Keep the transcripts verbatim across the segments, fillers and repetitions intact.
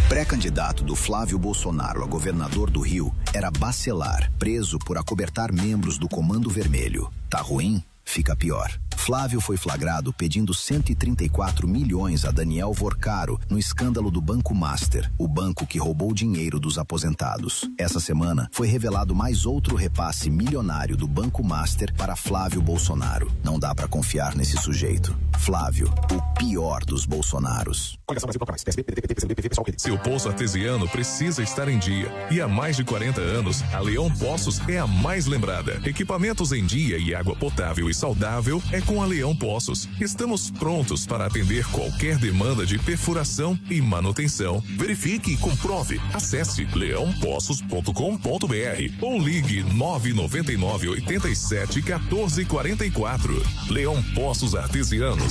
Pré-candidato do Flávio Bolsonaro a governador do Rio era Bacelar, preso por acobertar membros do Comando Vermelho. Tá ruim? Fica pior. Flávio foi flagrado pedindo cento e trinta e quatro milhões a Daniel Vorcaro no escândalo do Banco Master, o banco que roubou dinheiro dos aposentados. Essa semana foi revelado mais outro repasse milionário do Banco Master para Flávio Bolsonaro. Não dá pra confiar nesse sujeito. Flávio, o pior dos Bolsonaros. Seu poço artesiano precisa estar em dia. E há mais de quarenta anos, a Leão Poços é a mais lembrada. Equipamentos em dia e água potável e saudável é com a Leão Poços. Estamos prontos para atender qualquer demanda de perfuração e manutenção. Verifique e comprove. Acesse leão poços ponto com ponto br ou ligue nove nove nove, oito sete, um quatro quatro quatro. Leão Poços Artesianos.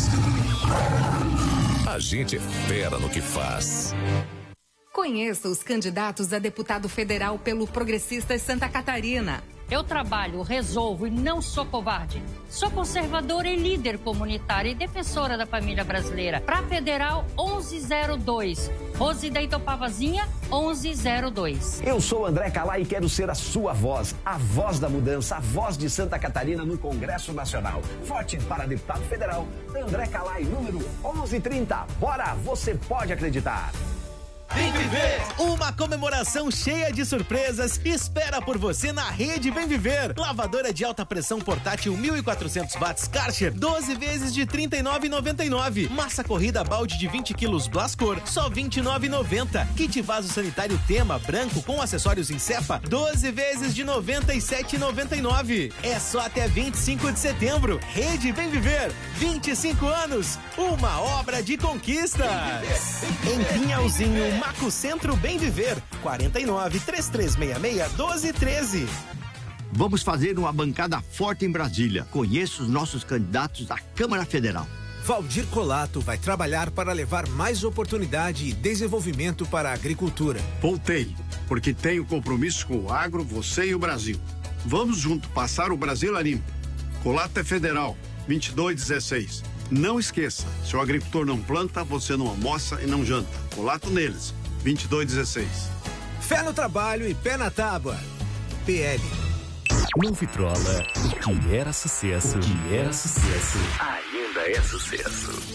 A gente é fera no que faz. Conheça os candidatos a deputado federal pelo Progressistas Santa Catarina. Eu trabalho, resolvo e não sou covarde. Sou conservadora e líder comunitária e defensora da família brasileira. Para Federal, onze zero dois. Rose da Itopavazinha, onze zero dois. Eu sou André Calai e quero ser a sua voz, a voz da mudança, a voz de Santa Catarina no Congresso Nacional. Vote para deputado federal, André Calai, número onze trinta. Bora, você pode acreditar. Vem Viver! Uma comemoração cheia de surpresas espera por você na Rede Vem Viver. Lavadora de alta pressão portátil mil e quatrocentos watts Karcher, doze vezes de trinta e nove reais e noventa e nove centavos. Massa corrida balde de vinte quilos Blascor, só vinte e nove reais e noventa centavos. Kit vaso sanitário Tema branco com acessórios em cepa, doze vezes de noventa e sete reais e noventa e nove centavos. É só até vinte e cinco de setembro. Rede Vem Viver, vinte e cinco anos, uma obra de conquista. Em Pinhalzinho, Maco Centro Bem Viver, quarenta e nove, três três seis seis, doze treze. Vamos fazer uma bancada forte em Brasília. Conheça os nossos candidatos à Câmara Federal. Valdir Colato vai trabalhar para levar mais oportunidade e desenvolvimento para a agricultura. Voltei, porque tenho compromisso com o agro, você e o Brasil. Vamos junto passar o Brasil a limpo. Colato é federal, vinte e dois dezesseis. Não esqueça, se o agricultor não planta, você não almoça e não janta. Colato neles, vinte e dois dezesseis. Fé no trabalho e pé na tábua. P L. No Vitrola, o que era sucesso, o que era sucesso, ainda é sucesso.